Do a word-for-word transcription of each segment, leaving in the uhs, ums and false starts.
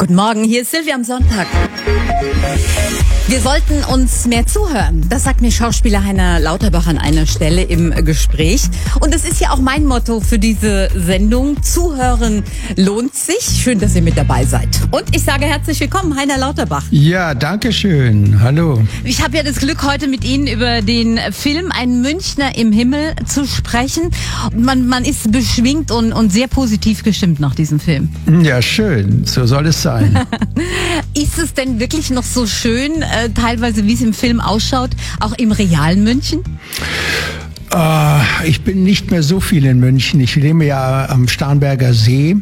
Guten Morgen, hier ist Silvia am Sonntag. Wir sollten uns mehr zuhören. Das sagt mir Schauspieler Heiner Lauterbach an einer Stelle im Gespräch. Und das ist ja auch mein Motto für diese Sendung. Zuhören lohnt sich. Schön, dass ihr mit dabei seid. Und ich sage herzlich willkommen, Heiner Lauterbach. Ja, danke schön. Hallo. Ich habe ja das Glück, heute mit Ihnen über den Film Ein Münchner im Himmel zu sprechen. Man, man ist beschwingt und, und sehr positiv gestimmt nach diesem Film. Ja, schön. So soll es sein. Ist es denn wirklich noch so schön, äh, teilweise wie es im Film ausschaut, auch im realen München? Äh, ich bin nicht mehr so viel in München. Ich lebe ja am Starnberger See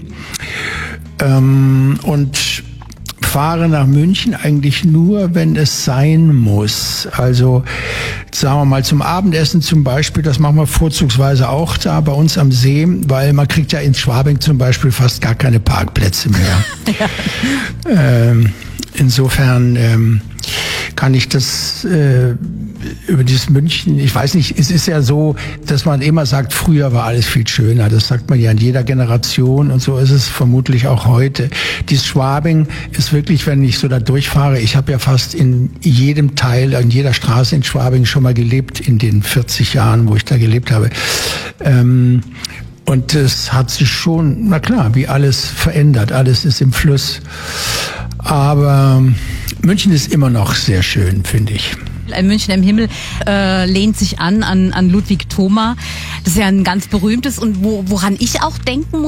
ähm, und fahre nach München eigentlich nur, wenn es sein muss. Also sagen wir mal zum Abendessen zum Beispiel, das machen wir vorzugsweise auch da bei uns am See, weil man kriegt ja in Schwabing zum Beispiel fast gar keine Parkplätze mehr. Ja. Ähm, insofern ähm, kann ich das äh, über dieses München, ich weiß nicht, es ist ja so, dass man immer sagt, früher war alles viel schöner. Das sagt man ja in jeder Generation und so ist es vermutlich auch heute. Dieses Schwabing ist wirklich, wenn ich so da durchfahre, ich habe ja fast in jedem Teil, in jeder Straße in Schwabing schon mal gelebt in den vierzig Jahren, wo ich da gelebt habe. Ähm, und es hat sich schon, na klar, wie alles verändert, alles ist im Fluss. Aber München ist immer noch sehr schön, finde ich. Ein Münchner im Himmel äh, lehnt sich an, an an Ludwig Thoma. Das ist ja ein ganz berühmtes und wo, woran ich auch denken muss.